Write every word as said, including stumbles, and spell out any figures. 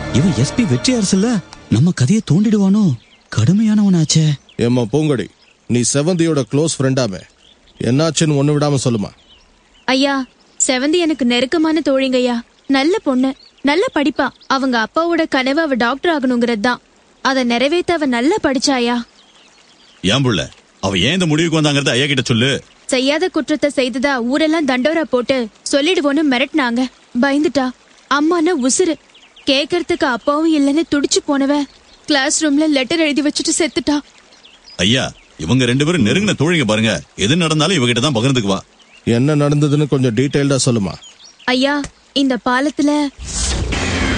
இவன் எஸ்பி வெற்றி அரசுல நம்ம கதையை தூண்டிடுவானோ? கடுமையானவனாச்சே. ஏம்மா பூங்கொடி, நீ செவந்தியோட க்ளோஸ் ஃப்ரெண்டாமே, என்னாச்சுன்னு ஒண்ணு விடாம சொல்லுமா. ஐயா, செவந்தி எனக்கு நெருக்கமான தோழிங்கய்யா. நல்ல பொண்ணு, நல்ல படிப்பா. அவங்க அப்பாவோட கனவு அவ டாக்டர் ஆகணுங்கிறது தான். அதை நிறைவேற்ற அவ நல்லா படிச்சாயா. ஏன் புள்ள, அவ ஏன் இந்த முடிவுக்கு வந்தாங்கறத ஐயா கிட்ட சொல்லு. செய்யாத குற்றத்தை செய்ததா ஊரெல்லாம் தண்டோரா போட்டு சொல்லிடுவோன்னு மிரட்டினாங்க. பயந்துட்டா. அம்மானா உசுறு. கேக்கறதுக்கு அப்பாவும் இல்லைன்னு துடிச்சு போனவ கிளாஸ் ரூம்ல லெட்டர் எழுதி வச்சுட்டு செத்துட்டா. ஐயா, இவங்க ரெண்டு பேரும் நெருங்கின தோழிங்க பாருங்க. எது நடந்தாலும் இவகிட்ட தான் பகிர்ந்துக்குவா. என்ன நடந்ததுன்னு கொஞ்சம் டீடைல்டா சொல்லுமா. ஐயா, இந்த பாலத்துல